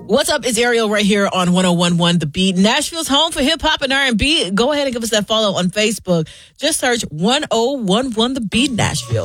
What's up? It's Ariel right here on 101.1 The Beat, Nashville's home for hip hop and R&B. Go ahead and give us that follow on Facebook. Just search 101.1 The Beat Nashville.